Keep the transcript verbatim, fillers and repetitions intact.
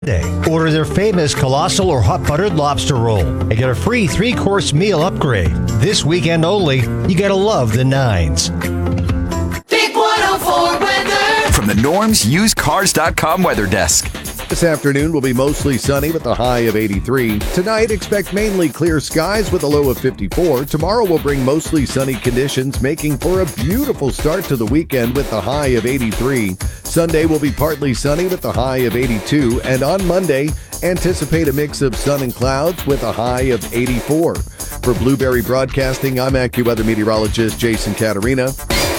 Day. Order their famous colossal or hot buttered lobster roll and get a free three-course meal upgrade. This weekend only, you gotta love the Nines. Big one oh four weather. From the Norms Used Cars dot com weather desk. This afternoon will be mostly sunny with a high of eighty-three. Tonight, expect mainly clear skies with a low of fifty-four. Tomorrow will bring mostly sunny conditions, making for a beautiful start to the weekend with a high of eighty-three. Sunday will be partly sunny with a high of eighty-two. And on Monday, anticipate a mix of sun and clouds with a high of eighty-four. For Blueberry Broadcasting, I'm AccuWeather meteorologist Jason Caterina.